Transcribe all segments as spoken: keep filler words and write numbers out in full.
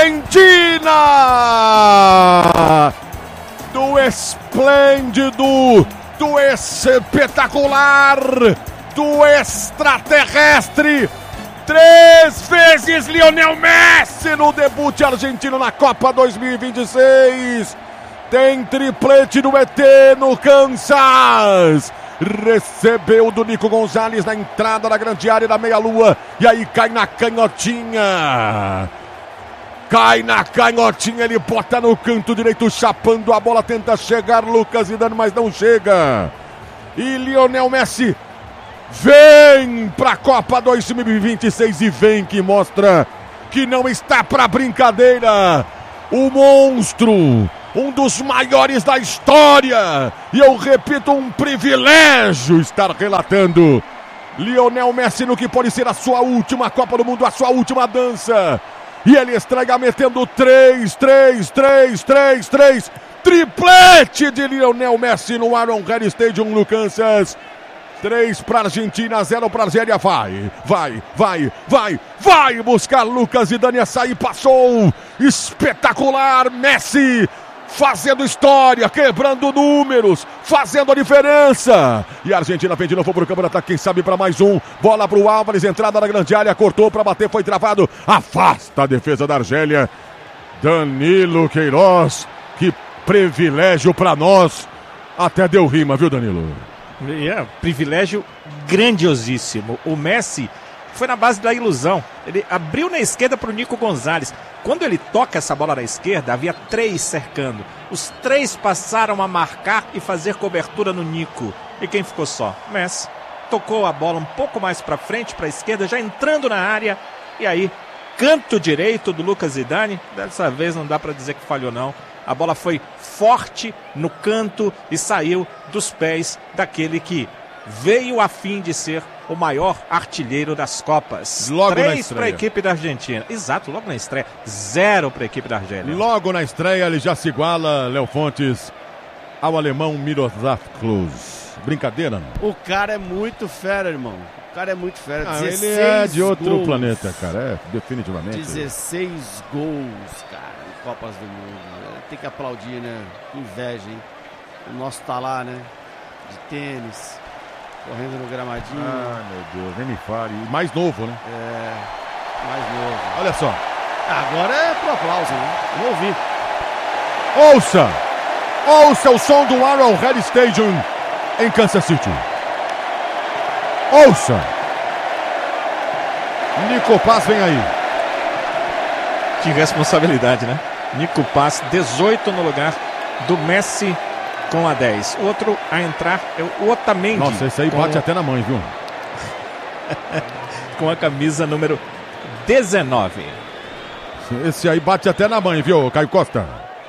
Argentina! Do esplêndido, do espetacular, do extraterrestre, três vezes Lionel Messi no debut argentino na Copa dois mil e vinte e seis. Tem triplete no E T no Kansas. Recebeu do Nico Gonzalez na entrada da grande área da meia-lua. E aí cai na canhotinha. Cai na canhotinha, ele bota no canto direito, chapando a bola, tenta chegar Lucas Zidane, mas não chega. E Lionel Messi vem para a Copa dois mil e vinte e seis e vem que mostra que não está para brincadeira. O monstro, um dos maiores da história. E eu repito, um privilégio estar relatando Lionel Messi no que pode ser a sua última Copa do Mundo, a sua última dança. E ele estreia metendo três, três, três, três, três. Triplete de Lionel Messi no Arrowhead Stadium no Kansas. três para a Argentina, zero para a Argélia. Vai, vai, vai, vai, vai buscar Lucas Zidane. Açaí passou. Espetacular, Messi fazendo história, quebrando números, fazendo a diferença. E a Argentina vem de novo para o campo de ataque, quem sabe para mais um. Bola para o Álvares, entrada na grande área, cortou para bater, foi travado. Afasta a defesa da Argélia. Danilo Queiroz, que privilégio para nós. Até deu rima, viu, Danilo? É, privilégio grandiosíssimo. O Messi foi na base da ilusão. Ele abriu na esquerda para o Nico Gonzalez. Quando ele toca essa bola na esquerda, havia três cercando. Os três passaram a marcar e fazer cobertura no Nico. E quem ficou só? Messi. Tocou a bola um pouco mais para frente, para a esquerda, já entrando na área. E aí, canto direito do Lucas Zidane. Dessa vez não dá para dizer que falhou, não. A bola foi forte no canto e saiu dos pés daquele que veio a fim de ser o maior artilheiro das Copas. Logo Três para a equipe da Argentina. Exato, logo na estreia. Zero para a equipe da Argélia. Logo na estreia ele já se iguala, Léo Fontes, ao alemão Miroslav Klose. Brincadeira, não? O cara é muito fera, irmão. O cara é muito fera. Ah, ele é de outro gols. planeta, cara. É, definitivamente. dezesseis gols, cara, em Copas do Mundo. Tem que aplaudir, né? Que inveja, hein? O nosso tá lá, né? De tênis. Correndo no gramadinho. Ah, meu Deus, nem me fale. Mais novo, né? É, mais novo. Olha só. Agora é pro aplauso, né? Vamos ouvir. Ouça! Ouça o som do Arrowhead Stadium em Kansas City. Ouça! Nico Paz vem aí. Que responsabilidade, né? Nico Paz, dezoito no lugar do Messi com a dez. Outro a entrar é o Otamendi. Nossa, esse aí bate com... até na mãe, viu? com a camisa número dezenove. Esse aí bate até na mãe, viu, Caio Costa?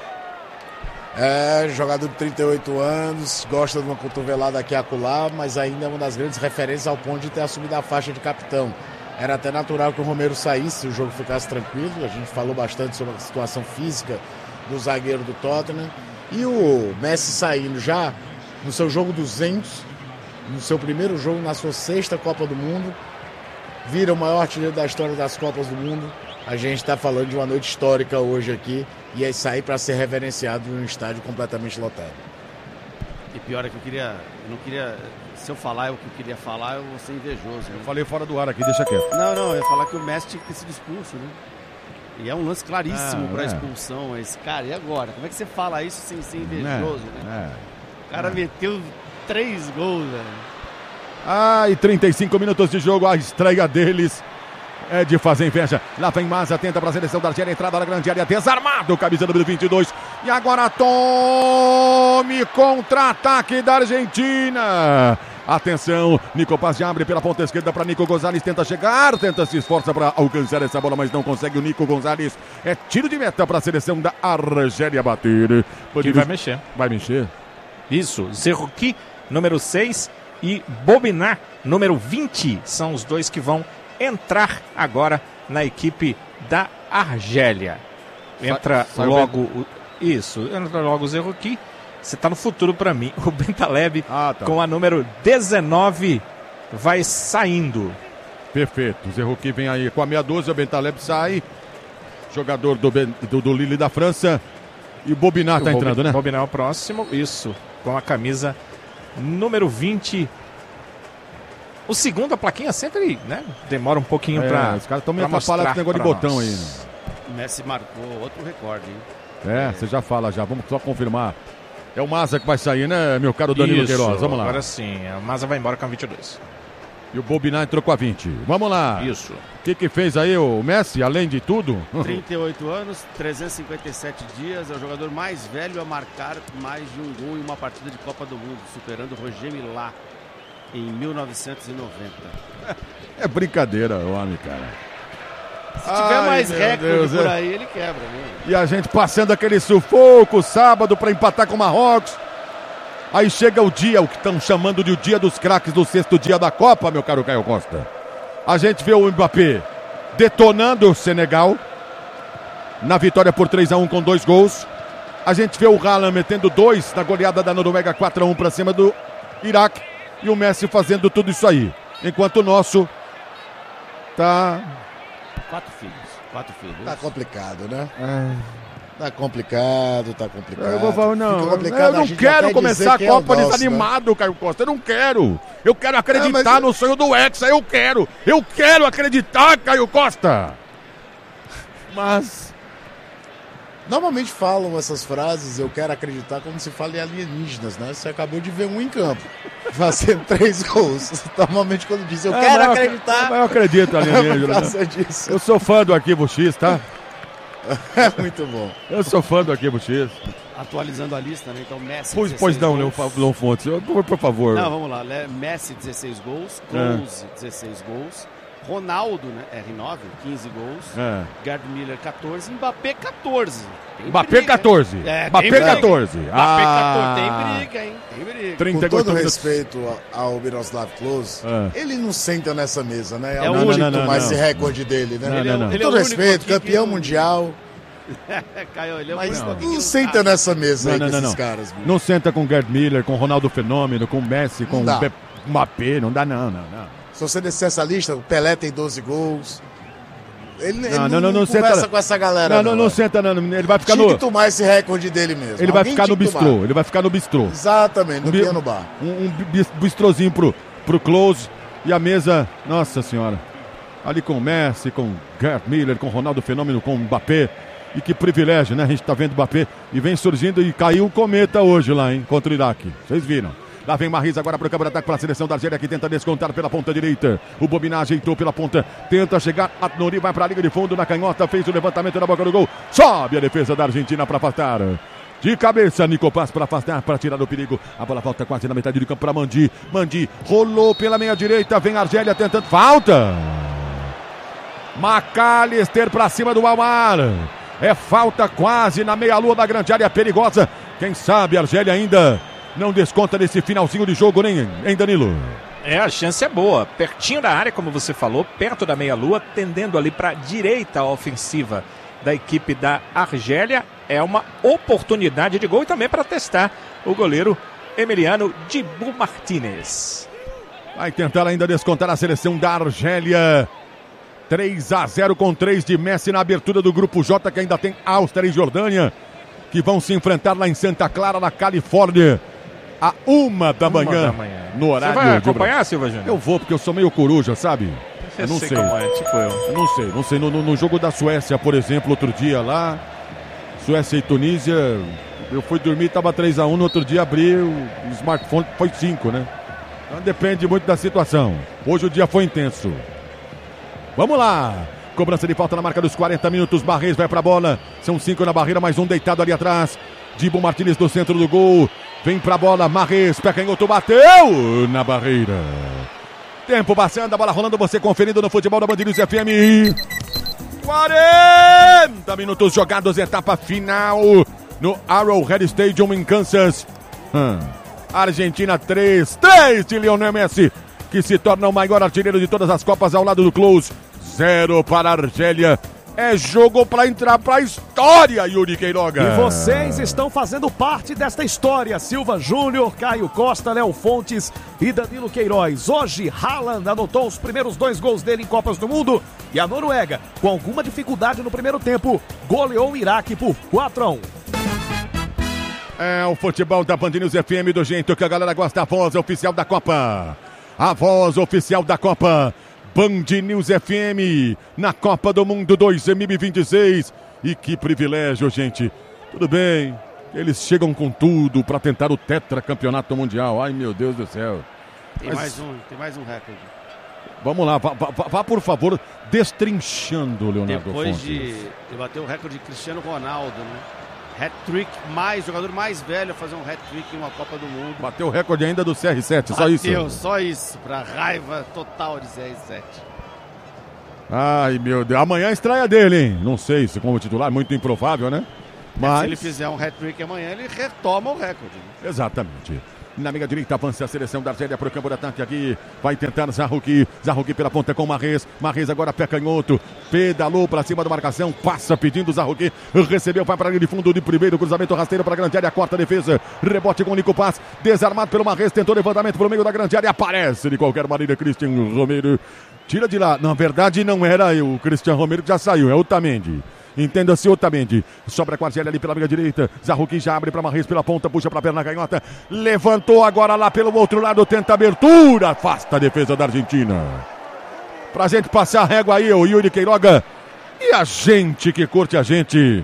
É, jogador de trinta e oito anos, gosta de uma cotovelada aqui e acolá, mas ainda é uma das grandes referências ao ponto de ter assumido a faixa de capitão. Era até natural que o Romero saísse, o jogo ficasse tranquilo. A gente falou bastante sobre a situação física do zagueiro do Tottenham. E o Messi saindo já no seu jogo duzentos, no seu primeiro jogo, na sua sexta Copa do Mundo, vira o maior artilheiro da história das Copas do Mundo. A gente está falando de uma noite histórica hoje aqui, e é sair para ser reverenciado em um estádio completamente lotado. E pior é que eu queria, eu não queria, se eu falar o que eu queria falar, eu vou ser invejoso. Né? Eu falei fora do ar aqui, deixa quieto. Não, não, eu ia falar que o Messi tinha que ter sido expulso, né? E é um lance claríssimo ah, para é. expulsão. Esse cara, e agora? Como é que você fala isso sem ser invejoso, é, né? É, o cara é. meteu três gols, velho. Ah, e trinta e cinco minutos de jogo, a estreia deles é de fazer inveja. Lá vem Maza, tenta para a seleção da Argélia, entrada na grande área, desarmado, camisa número vinte e dois. E agora tome contra-ataque da Argentina. Atenção, Nico Paz já abre pela ponta esquerda para Nico Gonzalez, tenta chegar, tenta se esforça para alcançar essa bola, mas não consegue. O Nico Gonzalez é tiro de meta para a seleção da Argélia bater. Que vai mexer. Vai mexer? Isso, Zerrouki, número seis, e Bobiná, número vinte, são os dois que vão entrar agora na equipe da Argélia. Entra Sa logo, o, isso, entra logo o Zerrouki. Você tá no futuro para mim. O Bentaleb, ah, tá. com a número dezenove, vai saindo. Perfeito. O Zerrouki vem aí com a meia dúzia, o Bentaleb sai. jogador do, do, do Lille da França. E o Bobinat tá entrando, né? Bobinat é o próximo, isso, com a camisa número vinte. O segundo, a plaquinha sempre, né, demora um pouquinho é, pra os caras estão meio atrapalhados com esse negócio de botão nós. aí. Né? O Messi marcou outro recorde, hein? É, você já fala já, vamos só confirmar. É o Maza que vai sair, né, meu caro Danilo Isso, Queiroz? Vamos lá. Agora sim, o Maza vai embora com a vinte e dois. E o Bobinat entrou com a vinte. Vamos lá. Isso. O que que fez aí o Messi, além de tudo? trinta e oito anos, trezentos e cinquenta e sete dias, é o jogador mais velho a marcar mais de um gol em uma partida de Copa do Mundo, superando Roger Milá em mil novecentos e noventa. É brincadeira, homem, cara. Se tiver Ai, mais recorde Deus, por é. aí, ele quebra, né? E a gente passando aquele sufoco sábado para empatar com o Marrocos. Aí chega o dia, o que estão chamando de o dia dos craques do sexto dia da Copa, meu caro Caio Costa. A gente vê o Mbappé detonando o Senegal na vitória por três a um com dois gols. A gente vê o Haaland metendo dois na goleada da Noruega quatro a um para cima do Iraque. E o Messi fazendo tudo isso aí. Enquanto o nosso tá... Quatro filhos. Quatro filhos. Tá complicado, né? É. Tá complicado, tá complicado. Eu vou falar, não, complicado, eu não quero começar a Copa é nosso, desanimado, né? Caio Costa. Eu não quero. Eu quero acreditar é, mas... no sonho do Hexa. Eu quero. Eu quero acreditar, Caio Costa. Mas... Normalmente falam essas frases, eu quero acreditar, como se fala em alienígenas, né? Você acabou de ver um em campo, fazendo três gols. Normalmente quando diz eu é, quero eu, acreditar... Eu acredito, alienígena. Né? Disso. Eu sou fã do Arquivo X, tá? É muito bom. Eu sou fã do Arquivo X. Atualizando a lista, né? Então Messi Pois, pois não, Leon Fontes, por, por favor. Não, vamos lá. Messi dezesseis gols, Close é. dezesseis gols, Ronaldo, né? R nove, quinze gols, é. Gerd Miller catorze, Mbappé catorze. Mbappé catorze. É, Mbappé catorze. Mbappé ah. catorze. Tem briga, hein? Tem briga. Com todo respeito ao Miroslav Klose, é. ele não senta nessa mesa, né? É, é o não, único não, não, mais não. recorde dele, né? Não, não, não. Com todo é respeito, campeão que... mundial. Caio, ele é Mas não, não senta nessa mesa não, aí não, com não, esses não. caras. Bicho. Não senta com Gerd Miller, com Ronaldo Fenômeno, com Messi, com Mbappé, não dá não, não, não. Se você descer essa lista, o Pelé tem doze gols. Ele não, ele não, não, não, não conversa senta, com essa galera. Não, não, não, não senta, não. Ele vai ficar tinha no. que tomar esse recorde dele mesmo. Ele vai ficar no bistrô. Tomar. Ele vai ficar no bistrô. Exatamente, no um, piano bar. Um, um bistrozinho pro, pro Klose. E a mesa, nossa senhora. Ali com o Messi, com Gerd Miller, com Ronaldo Fenômeno, com o Mbappé. E que privilégio, né? A gente tá vendo o Mbappé. E vem surgindo e caiu o cometa hoje lá, hein? Contra o Iraque. Vocês viram? Lá vem Marris agora para o campo de ataque para a seleção da Argélia que tenta descontar pela ponta direita. O Bobinat ajeitou pela ponta, tenta chegar. Adnori vai para a linha de fundo na canhota, fez o levantamento na boca do gol. Sobe a defesa da Argentina para afastar. De cabeça, Nico Paz para afastar, para tirar do perigo. A bola volta quase na metade do campo para Mandi. Mandi rolou pela meia direita, vem a Argélia tentando. Falta! McAllister para cima do Almar. É falta quase na meia-lua da grande área perigosa. Quem sabe a Argélia ainda não desconta nesse finalzinho de jogo, nem, hein, Danilo? É, a chance é boa. Pertinho da área, como você falou, perto da meia-lua, tendendo ali para a direita a ofensiva da equipe da Argélia. É uma oportunidade de gol e também para testar o goleiro Emiliano Dibu Martínez. Vai tentar ainda descontar a seleção da Argélia. três a zero com três de Messi na abertura do grupo J, que ainda tem Áustria e Jordânia, que vão se enfrentar lá em Santa Clara, na Califórnia, a uma da, uma manhã, da manhã, no horário. Você vai acompanhar, Silva Júnior? Eu vou, porque eu sou meio coruja, sabe? Eu não sei. sei. Como é, tipo eu. eu não sei, não sei. No, no, no jogo da Suécia, por exemplo, outro dia lá, Suécia e Tunísia, eu fui dormir, estava três a um, no outro dia abri o, o smartphone, foi cinco, né? Então depende muito da situação. Hoje o dia foi intenso. Vamos lá. Cobrança de falta na marca dos quarenta minutos. Barres vai pra bola. São cinco na barreira, mais um deitado ali atrás. Dibu Martínez do centro do gol. Vem pra bola. Marres, pé canhoto, bateu na barreira. Tempo passando, a bola rolando. Você conferindo no futebol da Band News F M. quarenta minutos jogados, etapa final no Arrowhead Stadium em Kansas. Hum. Argentina três. três de Lionel Messi, que se torna o maior artilheiro de todas as Copas ao lado do Klose. Zero para a Argélia. É jogo pra entrar pra história, Yuri Queiroga. E vocês estão fazendo parte desta história. Silva Júnior, Caio Costa, Léo Fontes e Danilo Queiroz. Hoje, Haaland anotou os primeiros dois gols dele em Copas do Mundo. E a Noruega, com alguma dificuldade no primeiro tempo, goleou o Iraque por quatro a um. É o futebol da Band News F M do jeito que a galera gosta. A voz oficial da Copa. A voz oficial da Copa. Band News F M na Copa do Mundo dois mil e vinte e seis. E que privilégio, gente. Tudo bem, eles chegam com tudo para tentar o tetracampeonato mundial. Ai, meu Deus do céu. Tem Mas... mais um, tem mais um recorde. Vamos lá, vá, vá, vá por favor, destrinchando, Leonardo Depois Fontes. de, de bater o recorde de Cristiano Ronaldo, né? Hat-trick, mais, jogador mais velho a fazer um hat-trick em uma Copa do Mundo. Bateu o recorde ainda do C R sete, só Bateu, isso. Bateu, só isso, pra raiva total de C R sete. Ai, meu Deus, amanhã a estreia dele, hein? Não sei se como titular, muito improvável, né? Mas... Se ele fizer um hat-trick amanhã, ele retoma o recorde. Né? Exatamente. Na meia direita avança a seleção da Argélia para o campo de ataque aqui. Vai tentar Zarruki. Zarruki pela ponta com Marrez. Marrez agora pé canhoto. Pedalou para cima da marcação. Passa pedindo Zarruki. Recebeu, vai para a linha de fundo de primeiro. Cruzamento rasteiro para a grande área. Quarta defesa. Rebote com o Nico Paz. Desarmado pelo Marrez. Tentou levantamento pelo meio da grande área. Aparece de qualquer maneira Cristian Romero. Tira de lá. Na verdade não era eu. O Cristian Romero que já saiu. É o Otamendi. Entenda-se Otamendi. Sobra com a Argélia ali pela meia direita. Zarruki já abre para Marrez pela ponta. Puxa para a perna canhota. Levantou agora lá pelo outro lado. Tenta abertura. Afasta a defesa da Argentina. Pra gente passar a régua aí, o Yuri Queiroga. E a gente que curte a gente.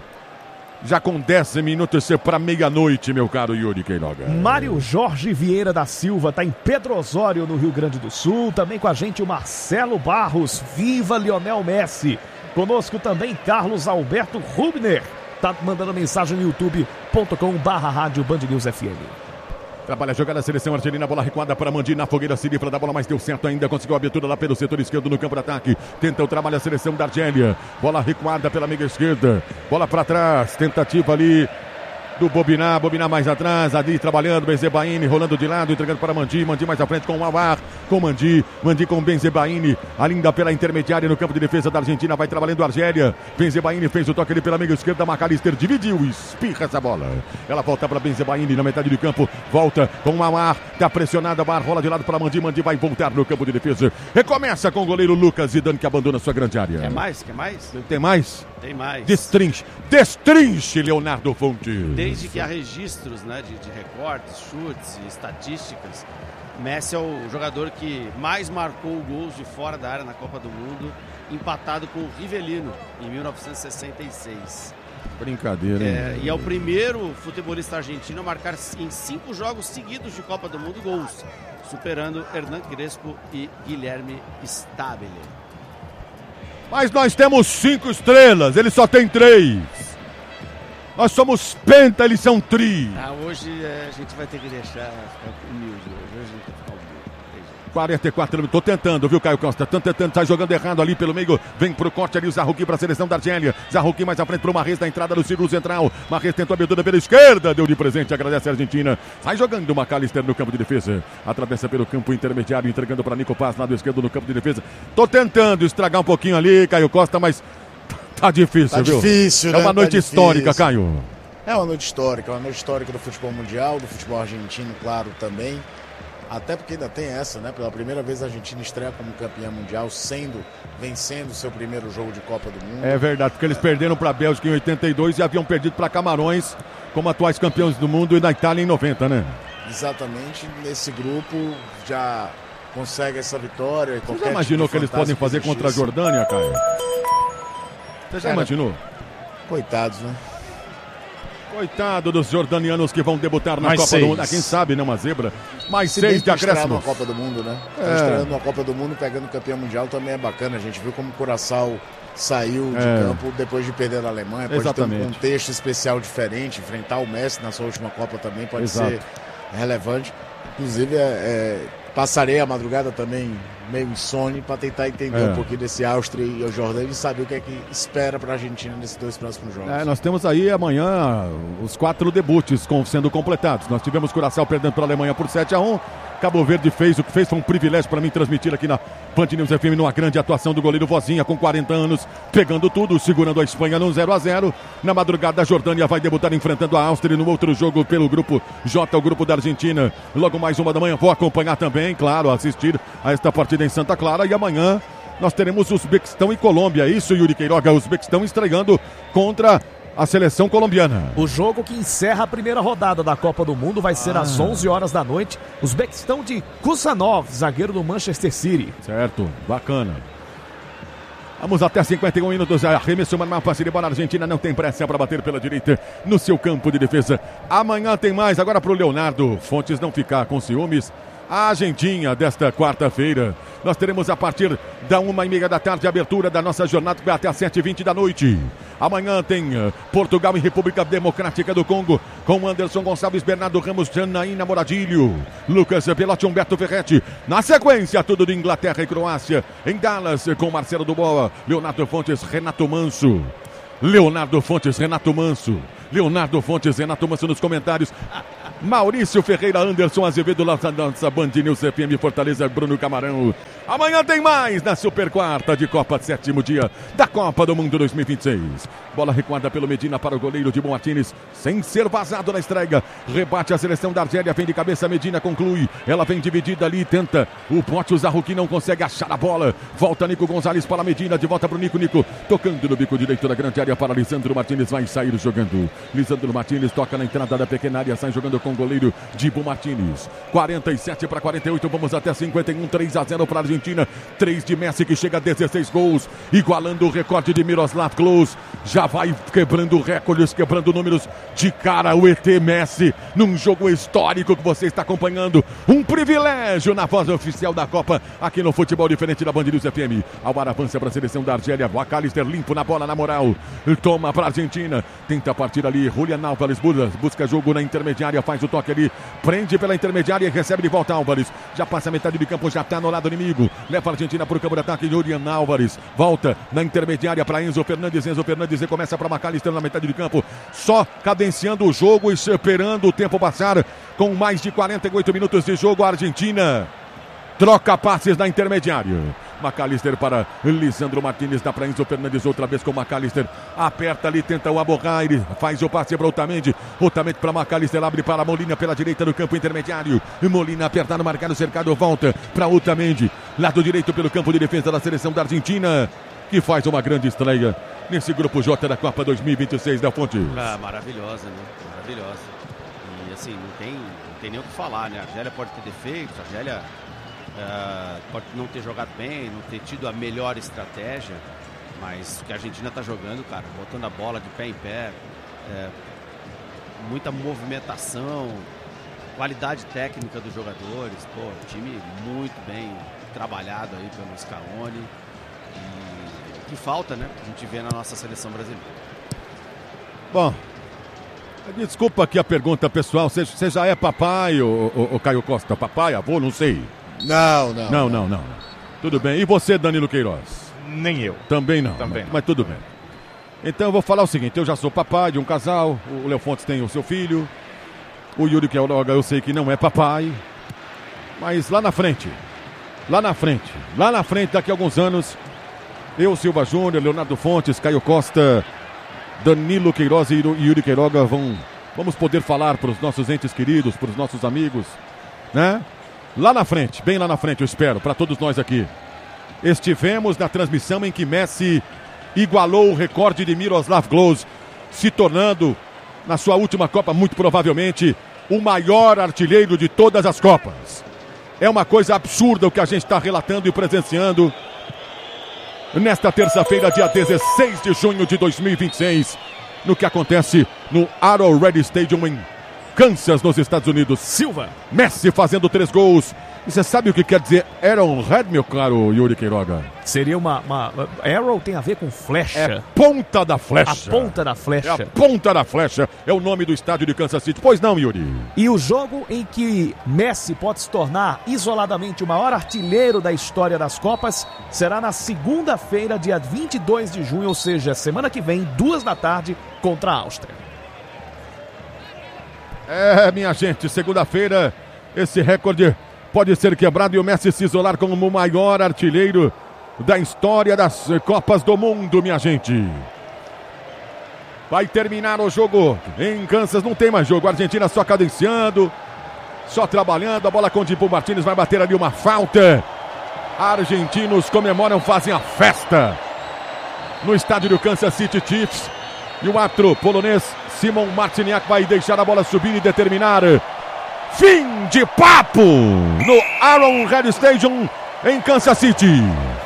Já com dez minutos para meia-noite, meu caro Yuri Queiroga. Mário Jorge Vieira da Silva está em Pedro Osório, no Rio Grande do Sul. Também com a gente o Marcelo Barros. Viva Lionel Messi. Conosco também Carlos Alberto Rubner. Tá mandando mensagem no youtube ponto com barra rádio Band News F M. Trabalha a jogada da seleção argelina, bola recuada para Mandi, na fogueira se livra da bola, mas deu certo ainda, conseguiu a abertura lá pelo setor esquerdo no campo de ataque, tenta o trabalho a seleção da Argélia, bola recuada pela meia esquerda, bola para trás, tentativa ali do Bobinar, Bobinar mais atrás, ali trabalhando, Benzebaini rolando de lado, entregando para Mandi, Mandi mais à frente com o Awar, com Mandi, Mandi com Benzebaini, ainda pela intermediária no campo de defesa da Argentina, vai trabalhando a Argélia, Benzebaini fez o toque ali pela meia esquerda, Macalister dividiu, espirra essa bola, ela volta para Benzebaini na metade do campo, volta com o Awar, tá pressionada, a rola de lado para Mandi, Mandi vai voltar no campo de defesa, recomeça com o goleiro Lucas Zidane que abandona sua grande área. Quer mais? Quer mais? Tem mais? Tem mais. Destrinche, destrinche, Leonardo Fontes. Desde que há registros, né, de, de recortes, chutes e estatísticas, Messi é o jogador que mais marcou gols de fora da área na Copa do Mundo, empatado com o Rivelino em mil novecentos e sessenta e seis. Brincadeira, hein? É, e é o primeiro futebolista argentino a marcar em cinco jogos seguidos de Copa do Mundo gols, superando Hernan Crespo e Guilherme Stabile. Mas nós temos cinco estrelas, ele só tem três. Nós somos penta, eles são tri. Ah, hoje é, a gente vai ter que deixar ficar humilde. Hoje a gente vai ficar humilde. quarenta e quatro minutos. Tô tentando, viu, Caio Costa? Tô tentando, tá jogando errado ali pelo meio. Vem pro corte ali o Zarruki pra seleção da Argélia. Zarruki mais à frente pro Marrez na entrada do círculo central. Marrez tentou a abertura pela esquerda. Deu de presente, agradece a Argentina. Sai jogando o Macalister no campo de defesa. Atravessa pelo campo intermediário, entregando pra Nico Paz, lado esquerdo no campo de defesa. Tô tentando estragar um pouquinho ali, Caio Costa, mas tá difícil, tá viu? difícil, É uma né? noite tá histórica, difícil. Caio. É uma noite histórica, uma noite histórica do futebol mundial, do futebol argentino, claro, também. Até porque ainda tem essa, né? Pela primeira vez a Argentina estreia como campeã mundial, sendo, vencendo o seu primeiro jogo de Copa do Mundo. É verdade, porque eles perderam para a Bélgica em oitenta e dois e haviam perdido para Camarões como atuais campeões do mundo e na Itália em noventa, né? Exatamente, nesse grupo já consegue essa vitória. Você já imaginou que eles podem fazer contra a Jordânia, Caio? Você já Cara, imaginou? Coitados, né? Coitado dos jordanianos que vão debutar na Mais Copa seis. do Mundo. Ah, quem sabe, né? Uma zebra. Mais Se seis bem de que estrear acréscimo. na Copa do Mundo, né? É. Tá estreando na Copa do Mundo, pegando campeão mundial também é bacana. A gente viu como o Curaçao saiu de É. campo depois de perder na Alemanha. Pode ter Exatamente. um contexto especial diferente. Enfrentar o Messi na sua última Copa também pode Exato. ser relevante. Inclusive, é, é, passarei a madrugada também meio insone para tentar entender É. um pouquinho desse Áustria e o Jordânia e saber o que é que espera para a Argentina nesses dois próximos jogos. É, nós temos aí amanhã os quatro debuts com, sendo completados. Nós tivemos Curaçao perdendo para a Alemanha por sete a um. Cabo Verde fez o que fez, foi um privilégio para mim transmitir aqui na Band News F M numa grande atuação do goleiro Vozinha com quarenta anos, pegando tudo, segurando a Espanha no zero a zero. Na madrugada, a Jordânia vai debutar enfrentando a Áustria no outro jogo pelo grupo J, o grupo da Argentina. Logo mais uma da manhã, vou acompanhar também, claro, assistir a esta partida em Santa Clara. E amanhã nós teremos Uzbequistão e Colômbia. Isso, Yuri Queiroga, Uzbequistão estreando contra a seleção colombiana. O jogo que encerra a primeira rodada da Copa do Mundo vai ser Ah. às onze horas da noite. Uzbequistão de Kusanov, zagueiro do Manchester City. Certo, bacana. Vamos até cinquenta e um minutos. Arremesso manual para a bola. A Argentina não tem pressa para bater pela direita no seu campo de defesa. Amanhã tem mais. Agora para o Leonardo Fontes não ficar com ciúmes. A agendinha desta quarta-feira. Nós teremos a partir da uma e meia da tarde a abertura da nossa jornada que vai até às sete e vinte da noite. Amanhã tem uh, Portugal e República Democrática do Congo com Anderson Gonçalves, Bernardo Ramos, Janaína Moradilho, Lucas Pelotti, Humberto Ferretti. Na sequência, tudo de Inglaterra e Croácia. Em Dallas com Marcelo Dubois, Leonardo Fontes, Renato Manso. Leonardo Fontes, Renato Manso. Leonardo Fontes, Renato Manso nos comentários. Maurício Ferreira, Anderson Azevedo, nossa, nossa Band News F M Fortaleza, Bruno Camarão. Amanhã tem mais na Super Quarta de Copa, sétimo dia da Copa do Mundo dois mil e vinte e seis. Bola recuada pelo Medina para o goleiro Dibu Martínez, sem ser vazado na estreia. Rebate a seleção da Argélia, vem de cabeça, Medina conclui. Ela vem dividida ali, tenta o pote, o Zarruqui não consegue achar a bola. Volta Nico Gonzalez para Medina, de volta para o Nico, Nico tocando no bico direito da grande área para Lisandro Martínez, vai sair jogando. Lisandro Martínez toca na entrada da pequena área, sai jogando com o goleiro Dibu Martínez. quarenta e sete para quarenta e oito, vamos até cinquenta e um, três a zero para a Argentina. três de Messi que chega a dezesseis gols, igualando o recorde de Miroslav Klose. Já vai quebrando recordes, quebrando números de cara o E T Messi num jogo histórico que você está acompanhando. Um privilégio na voz oficial da Copa aqui no Futebol Diferente da Band News F M. Alvar avança para a seleção da Argélia. McAllister limpo na bola, na moral. Toma para a Argentina. Tenta partir ali. Julian Álvares busca jogo na intermediária. Faz o toque ali. Prende pela intermediária e recebe de volta Álvares. Já passa a metade do campo, já está no lado inimigo. Leva a Argentina para o campo de ataque. Julian Álvares volta na intermediária para Enzo Fernandes. Enzo Fernandes e começa para McAllister na metade do campo. Só cadenciando o jogo e esperando o tempo passar. Com mais de quarenta e oito minutos de jogo, a Argentina troca passes na intermediária. McAllister para Lisandro Martínez, dá para Enzo Fernandes outra vez com McAllister, aperta ali, tenta o Aborraire, faz o passe para Otamendi, Otamendi para McAllister, abre para Molina pela direita do campo intermediário, Molina apertado, marcado, cercado, volta para Otamendi, lado direito pelo campo de defesa da seleção da Argentina, que faz uma grande estreia nesse grupo J da Copa dois mil e vinte e seis da Fontes. Ah, maravilhosa, né? Maravilhosa. E assim, não tem, não tem nem o que falar, né? A Argélia pode ter defeitos, a Argélia uh, pode não ter jogado bem, não ter tido a melhor estratégia, mas o que a Argentina tá jogando, cara, botando a bola de pé em pé, é, muita movimentação, qualidade técnica dos jogadores, pô, time muito bem trabalhado aí pelo Scaloni. E que falta, né? A gente vê na nossa seleção brasileira. Bom, desculpa aqui a pergunta pessoal. Você, você já é papai, ô, ô, ô Caio Costa? Papai, avô, não sei. Não, não. Não, não, não. Tudo bem. E você, Danilo Queiroz? Nem eu. Também não. Também mas, não. mas tudo bem. Então eu vou falar o seguinte: eu já sou papai de um casal. O Léo Fontes tem o seu filho. O Yuri Queiroga eu sei que não é papai. Mas lá na frente, lá na frente, lá na frente, daqui a alguns anos, eu, Silva Júnior, Leonardo Fontes, Caio Costa, Danilo Queiroz e Yuri Queiroga vão, vamos poder falar para os nossos entes queridos, para os nossos amigos, né? Lá na frente, bem lá na frente, eu espero, para todos nós aqui. Estivemos na transmissão em que Messi igualou o recorde de Miroslav Klose, se tornando, na sua última Copa, muito provavelmente, o maior artilheiro de todas as Copas. É uma coisa absurda o que a gente está relatando e presenciando nesta terça-feira, dia dezesseis de junho de dois mil e vinte e seis, no que acontece no Arrowhead Stadium em Kansas, nos Estados Unidos. Silva. Messi fazendo três gols, E você sabe o que quer dizer Arrowhead, meu caro Yuri Queiroga? Seria uma, uma... Arrow tem a ver com flecha. É ponta da flecha. A ponta da flecha. É a ponta da flecha. É o nome do estádio de Kansas City. Pois não, Yuri? E o jogo em que Messi pode se tornar isoladamente o maior artilheiro da história das Copas será na segunda-feira, dia vinte e dois de junho, ou seja, semana que vem, duas da tarde, contra a Áustria. É, minha gente, segunda-feira, esse recorde pode ser quebrado e o Messi se isolar como o maior artilheiro da história das Copas do Mundo, minha gente. Vai terminar o jogo em Kansas, não tem mais jogo. A Argentina só cadenciando, só trabalhando. A bola com o Dibu Martínez vai bater ali uma falta. Argentinos comemoram, fazem a festa no estádio do Kansas City Chiefs. E o árbitro polonês Simon Marciniak vai deixar a bola subir e determinar fim de papo no Arrowhead Stadium em Kansas City.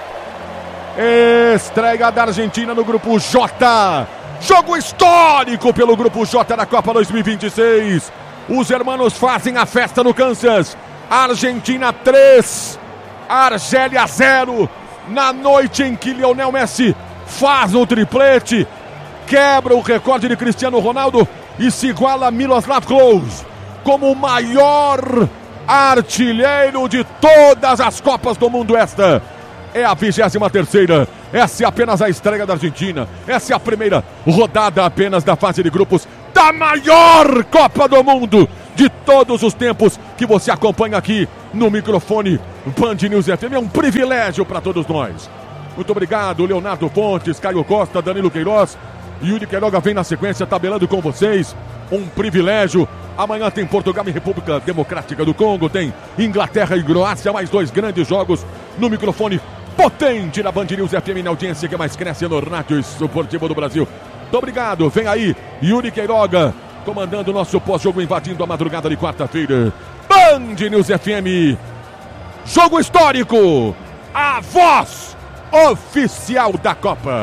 Estreia da Argentina no Grupo J. Jogo histórico pelo Grupo J da Copa dois mil e vinte e seis. Os hermanos fazem a festa no Kansas. Argentina três, Argélia zero. Na noite em que Lionel Messi faz o triplete, quebra o recorde de Cristiano Ronaldo e se iguala a Miroslav Klose como o maior artilheiro de todas as Copas do Mundo. Esta é a vigésima terceira. Essa é apenas a estreia da Argentina. Essa é a primeira rodada apenas da fase de grupos da maior Copa do Mundo de todos os tempos, que você acompanha aqui no microfone Band News F M. É um privilégio para todos nós. Muito obrigado, Leonardo Fontes, Caio Costa, Danilo Queiroz. Yuri Queiroga vem na sequência tabelando com vocês. Um privilégio. Amanhã tem Portugal e República Democrática do Congo. Tem Inglaterra e Croácia. Mais dois grandes jogos no microfone potente na Band News F M, na audiência que mais cresce no rádio esportivo do Brasil. Muito obrigado. Vem aí Yuri Queiroga comandando o nosso pós-jogo, invadindo a madrugada de quarta-feira. Band News F M. Jogo histórico. A voz oficial da Copa.